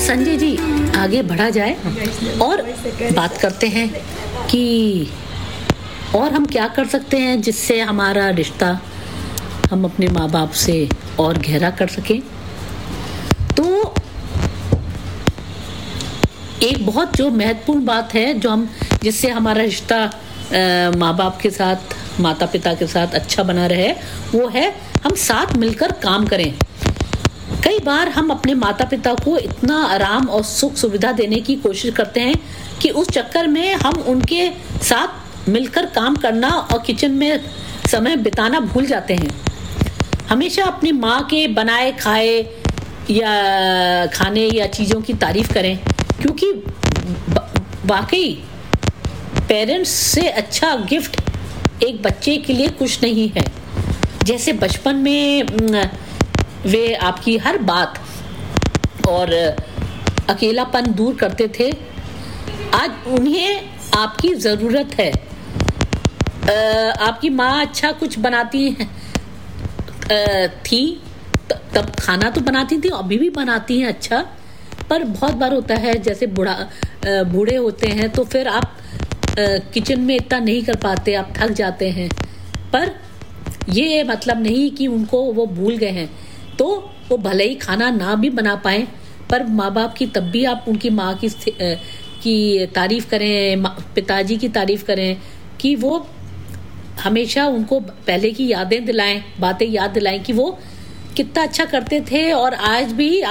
संजय जी, आगे बढ़ा जाए और बात करते हैं कि और हम क्या कर सकते हैं जिससे हमारा रिश्ता हम अपने माँ बाप से और गहरा कर सकें। तो एक बहुत जो महत्वपूर्ण बात है जो हम जिससे हमारा रिश्ता माँ बाप के साथ, माता पिता के साथ अच्छा बना रहे, वो है हम साथ मिलकर काम करें। कई बार हम अपने माता पिता को इतना आराम और सुख सुविधा देने की कोशिश करते हैं कि उस चक्कर में हम उनके साथ मिलकर काम करना और किचन में समय बिताना भूल जाते हैं। हमेशा अपनी माँ के बनाए खाए या खाने या चीज़ों की तारीफ करें, क्योंकि वाकई पेरेंट्स से अच्छा गिफ्ट एक बच्चे के लिए कुछ नहीं है। जैसे बचपन में वे आपकी हर बात और अकेलापन दूर करते थे, आज उन्हें आपकी ज़रूरत है। आपकी माँ अच्छा कुछ बनाती थी, तब खाना तो बनाती थी, अभी भी बनाती हैं अच्छा, पर बहुत बार होता है जैसे बूढ़े होते हैं तो फिर आप किचन में इतना नहीं कर पाते, आप थक जाते हैं। पर ये मतलब नहीं कि उनको वो भूल गए हैं, तो वो भले ही खाना ना भी बना पाएं, पर माँ बाप की तब भी आप उनकी माँ की तारीफ़ करें, पिताजी की तारीफ़ करें कि वो हमेशा उनको पहले की यादें दिलाएं, बातें याद दिलाएं कि वो कितना अच्छा करते थे और आज भी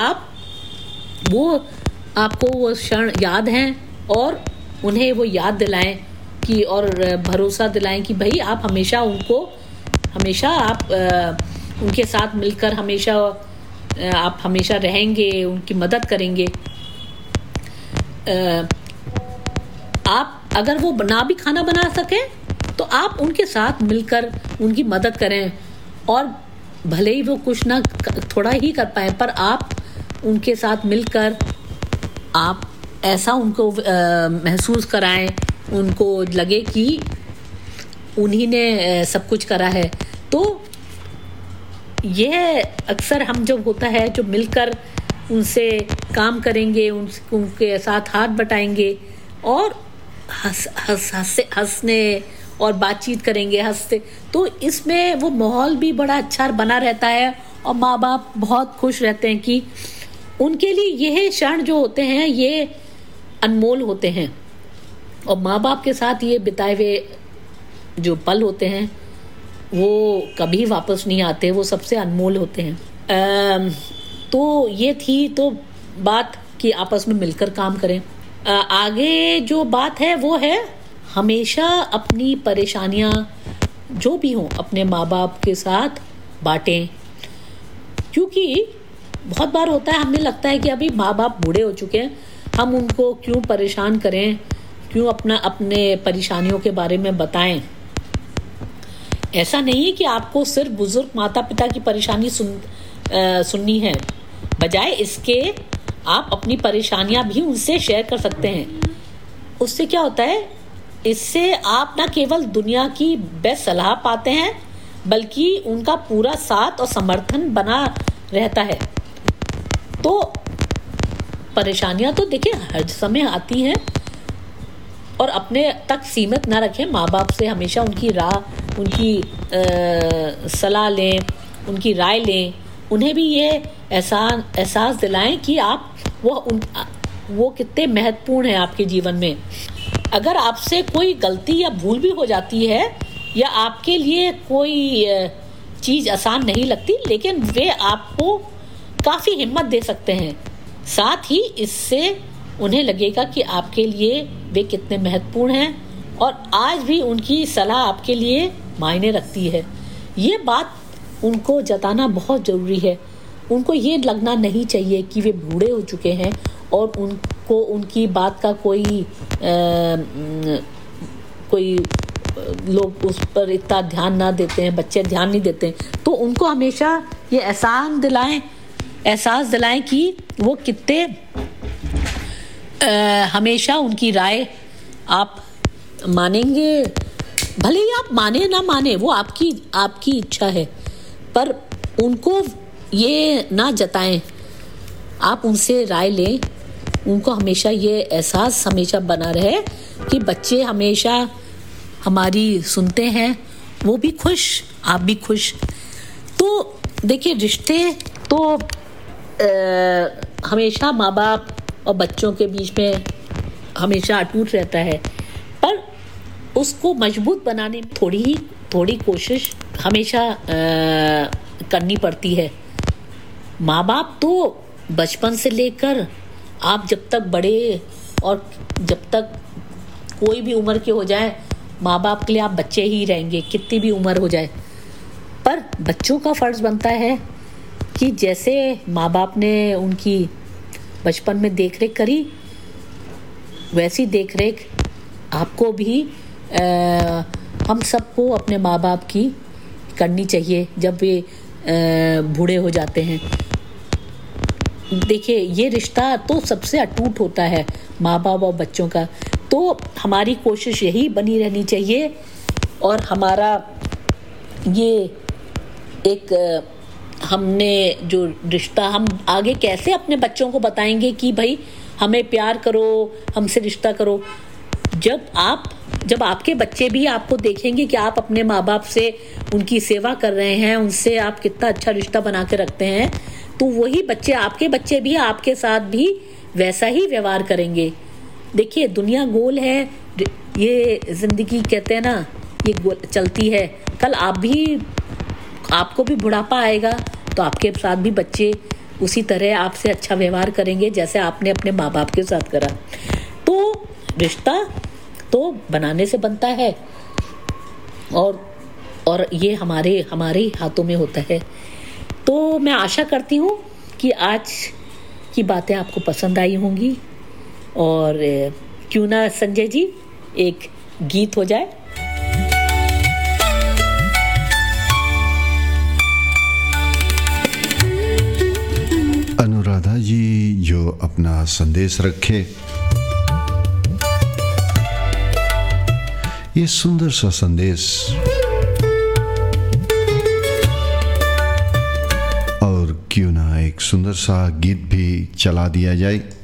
आपको वो क्षण याद हैं, और उन्हें वो याद दिलाएं कि और भरोसा दिलाएं कि भाई आप हमेशा आप उनके साथ मिलकर आप हमेशा रहेंगे, उनकी मदद करेंगे। आप अगर वो ना भी खाना बना सकें तो आप उनके साथ मिलकर उनकी मदद करें, और भले ही वो कुछ ना थोड़ा ही कर पाए, पर आप उनके साथ मिलकर आप ऐसा उनको महसूस कराएं, उनको लगे कि उन्हीं ने सब कुछ करा है। तो यह अक्सर हम जब होता है जो मिलकर उनसे काम करेंगे, उनके साथ हाथ बटाएंगे और हंसने और बातचीत करेंगे हंसते, तो इसमें वो माहौल भी बड़ा अच्छा बना रहता है और माँ बाप बहुत खुश रहते हैं कि उनके लिए यह क्षण जो होते हैं ये अनमोल होते हैं, और माँ बाप के साथ ये बिताए हुए जो पल होते हैं वो कभी वापस नहीं आते, वो सबसे अनमोल होते हैं। तो ये थी तो बात कि आपस में मिलकर काम करें। आगे जो बात है वो है हमेशा अपनी परेशानियां जो भी हों अपने माँ बाप के साथ बांटें, क्योंकि बहुत बार होता है हमें लगता है कि अभी माँ बाप बूढ़े हो चुके हैं, हम उनको क्यों परेशान करें, क्यों अपने परेशानियों के बारे में बताएं। ऐसा नहीं है कि आपको सिर्फ बुजुर्ग माता पिता की परेशानी सुननी है, बजाय इसके आप अपनी परेशानियां भी उनसे शेयर कर सकते हैं। उससे क्या होता है, इससे आप ना केवल दुनिया की बेस्ट सलाह पाते हैं, बल्कि उनका पूरा साथ और समर्थन बना रहता है। तो परेशानियां तो देखिए हर समय आती हैं, और अपने तक सीमित ना रखें। माँ बाप से हमेशा उनकी सलाह लें, उनकी राय लें, उन्हें भी ये एहसास दिलाएं कि आप वो कितने महत्वपूर्ण हैं आपके जीवन में। अगर आपसे कोई गलती या भूल भी हो जाती है या आपके लिए कोई चीज़ आसान नहीं लगती, लेकिन वे आपको काफ़ी हिम्मत दे सकते हैं। साथ ही इससे उन्हें लगेगा कि आपके लिए वे कितने महत्वपूर्ण हैं और आज भी उनकी सलाह आपके लिए मायने रखती है। ये बात उनको जताना बहुत ज़रूरी है। उनको ये लगना नहीं चाहिए कि वे बूढ़े हो चुके हैं और उनको उनकी बात का कोई लोग उस पर इतना ध्यान ना देते हैं, बच्चे ध्यान नहीं देते हैं। तो उनको हमेशा ये एहसास दिलाएं कि वो कितने हमेशा उनकी राय आप मानेंगे। भले ही आप माने ना माने, वो आपकी इच्छा है, पर उनको ये ना जताएं। आप उनसे राय लें उनको हमेशा ये एहसास हमेशा बना रहे कि बच्चे हमेशा हमारी सुनते हैं, वो भी खुश, आप भी खुश। तो देखिए रिश्ते तो हमेशा माँ बाप और बच्चों के बीच में हमेशा अटूट रहता है, पर उसको मजबूत बनाने में थोड़ी कोशिश हमेशा करनी पड़ती है। माँ बाप तो बचपन से लेकर आप जब तक बड़े और जब तक कोई भी उम्र के हो जाए, माँ बाप के लिए आप बच्चे ही रहेंगे, कितनी भी उम्र हो जाए। पर बच्चों का फर्ज बनता है कि जैसे माँ बाप ने उनकी बचपन में देख रेख करी, वैसी देख रेख आपको भी हम सबको अपने माँ बाप की करनी चाहिए जब वे बूढ़े हो जाते हैं। देखिए ये रिश्ता तो सबसे अटूट होता है माँ बाप और बच्चों का, तो हमारी कोशिश यही बनी रहनी चाहिए। और हमारा ये एक हमने जो रिश्ता हम आगे कैसे अपने बच्चों को बताएंगे कि भाई हमें प्यार करो, हमसे रिश्ता करो, जब आपके बच्चे भी आपको देखेंगे कि आप अपने माँ बाप से उनकी सेवा कर रहे हैं, उनसे आप कितना अच्छा रिश्ता बना के रखते हैं, तो वही बच्चे, आपके बच्चे भी आपके साथ भी वैसा ही व्यवहार करेंगे। देखिए दुनिया गोल है, ये जिंदगी कहते हैं ना, ये चलती है। कल आपको भी बुढ़ापा आएगा तो आपके साथ भी बच्चे उसी तरह आपसे अच्छा व्यवहार करेंगे जैसे आपने अपने माँ बाप के साथ करा। तो रिश्ता तो बनाने से बनता है और ये हमारे हाथों में होता है। तो मैं आशा करती हूँ कि आज की बातें आपको पसंद आई होंगी, और क्यों ना संजय जी एक गीत हो जाए। अनुराधा जी जो अपना संदेश रखे, ये सुंदर सा संदेश, और क्यों ना एक सुंदर सा गीत भी चला दिया जाए।